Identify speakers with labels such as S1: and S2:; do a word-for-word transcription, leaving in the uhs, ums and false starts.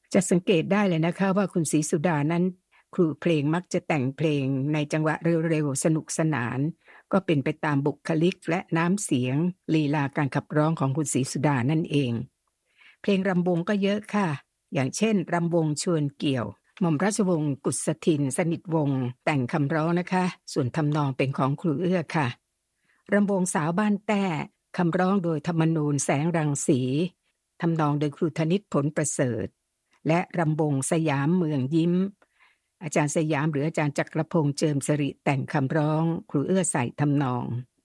S1: จะสังเกตได้เลยนะคะว่าคุณศรีสุดานั้นครูเพลงมักจะแต่งเพลงในจังหวะเร็วๆสนุกสนานก็เป็นไปตามบุคลิกและน้ำเสียงลีลาการขับร้องของคุณศรีสุดานั่นเองเพลงรำวงก็เยอะค่ะอย่างเช่นรำวงชวนเกี่ยวหม่อมราชวงศ์กุศทินสนิทวงศ์แต่งคำร้องนะคะส่วนทำนองเป็นของครูเอื้อค่ะรำวงสาวบ้านแต้คำร้องโดยธรรมนูญแสงรังสีทำนองโดยครูธนิตผลประเสริฐและรำวงสยามเมืองยิ้มอาจารย์สยามหรืออาจารย์จักรพงษ์เจิมสิริแต่งคำร้องครูเอื้อใส่ทำนอง